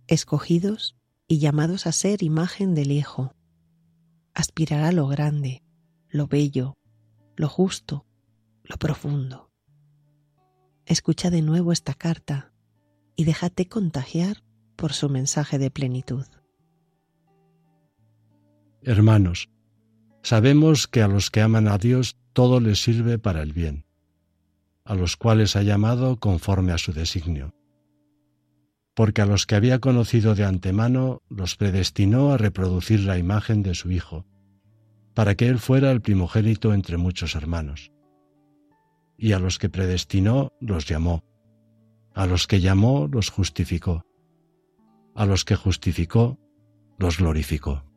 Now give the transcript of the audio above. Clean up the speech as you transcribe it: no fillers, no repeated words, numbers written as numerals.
escogidos y llamados a ser imagen del Hijo, aspirar a lo grande, lo bello, lo justo, lo profundo. Escucha de nuevo esta carta y déjate contagiar por su mensaje de plenitud. Hermanos, sabemos que a los que aman a Dios todo les sirve para el bien, a los cuales ha llamado conforme a su designio. Porque a los que había conocido de antemano los predestinó a reproducir la imagen de su Hijo, para que Él fuera el primogénito entre muchos hermanos. Y a los que predestinó los llamó, a los que llamó los justificó, a los que justificó los glorificó.